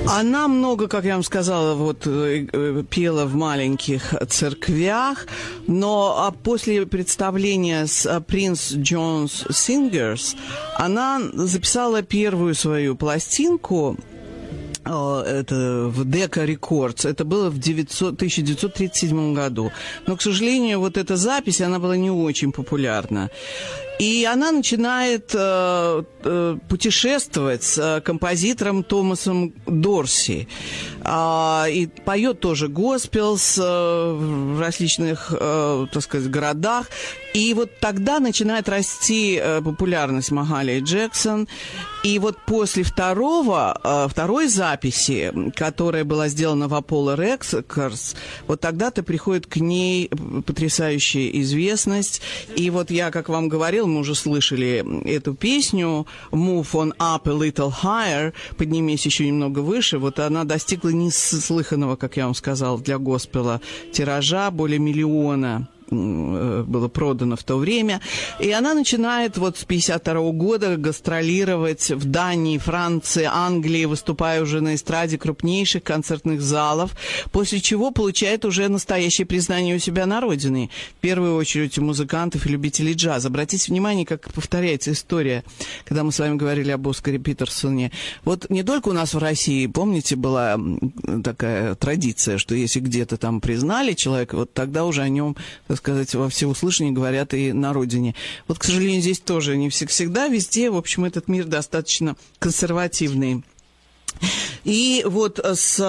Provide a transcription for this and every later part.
Она много, как я вам сказала, вот пела в маленьких церквях, но после представления с Prince John's Singers она записала первую свою пластинку. Это в Decca Records. Это было в 1937 году. Но, к сожалению, вот эта запись, она была не очень популярна. И она начинает путешествовать с композитором Томасом Дорси. И поет тоже госпелс в различных, так сказать, городах. И вот тогда начинает расти популярность Махали Джексон. И вот после второй записи, которая была сделана в Apollo Records, вот тогда-то приходит к ней потрясающая известность. И вот я, как вам говорил, мы уже слышали эту песню «Move on up a little higher», «Поднимись еще немного выше». Вот она достигла неслыханного, как я вам сказал, для госпела тиража, более 1 миллиона было продано в то время. И она начинает вот с 1952 года гастролировать в Дании, Франции, Англии, выступая уже на эстраде крупнейших концертных залов, после чего получает уже настоящее признание у себя на родине. В первую очередь у музыкантов и любителей джаза. Обратите внимание, как повторяется история, когда мы с вами говорили об Оскаре Питерсоне. Вот не только у нас в России, помните, была такая традиция, что если где-то там признали человека, вот тогда уже о нем, так сказать, во всеуслышание говорят и на родине. Вот, к сожалению, здесь тоже не всегда, везде, в общем, этот мир достаточно консервативный. И вот с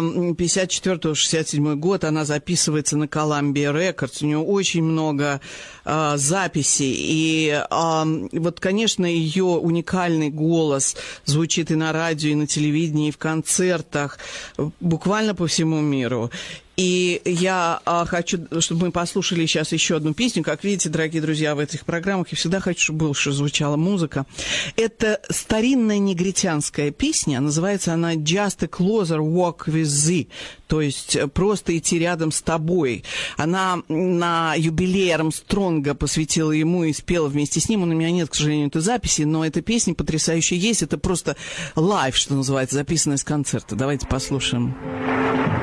54-67 год она записывается на Columbia Records. У нее очень много записей. И вот, конечно, ее уникальный голос звучит и на радио, и на телевидении, и в концертах, буквально по всему миру. И я хочу, чтобы мы послушали сейчас еще одну песню. Как видите, дорогие друзья, в этих программах я всегда хочу, чтобы больше звучала музыка. Это старинная негритянская песня. Называется она «Just a closer walk with thee», то есть «Просто идти рядом с тобой». Она на юбилей Армстронга посвятила ему и спела вместе с ним. У меня нет, к сожалению, этой записи, но эта песня потрясающая есть. Это просто лайв, что называется, записанная с концерта. Давайте послушаем.